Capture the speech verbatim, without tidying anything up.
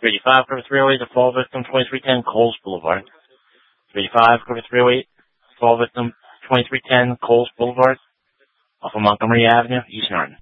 three eighty-five, cover three oh eight, the fall victim, twenty-three ten Coles Boulevard. three eighty-five, cover three oh eight, fall victim, twenty-three ten Coles Boulevard, off of Montgomery Avenue, East Norton.